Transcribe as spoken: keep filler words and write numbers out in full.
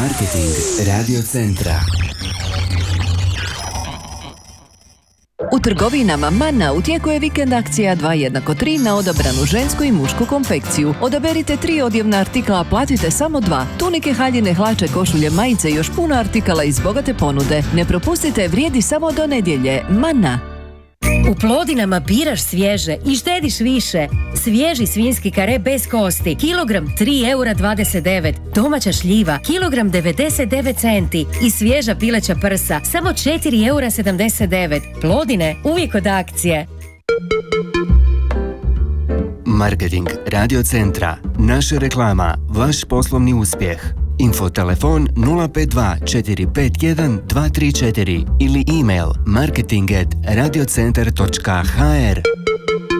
Marketing Radio Centra. U trgovinama Manna u tijeku je vikend akcija dva jednako tri na odabranu žensku i mušku konfekciju. Odaberite tri odjevna artikla, a platite samo dva. Tunike, haljine, hlače, košulje, majice i još puno artikala iz bogate ponude. Ne propustite, vrijedi samo do nedjelje. Manna. U Plodinama biraš svježe i štediš više. Svježi svinjski kare bez kosti, kilogram tri eura dvadeset devet, domaća šljiva, kilogram devedeset devet centi i svježa pileća prsa, samo četiri eura sedamdeset devet. Plodine, uvijek od akcije. Marketing Radio Centra. Naša reklama, vaš poslovni uspjeh. Infotelefon nula pet dva četiri pet jedan dva tri četiri ili email marketing at radiocentar točka h r.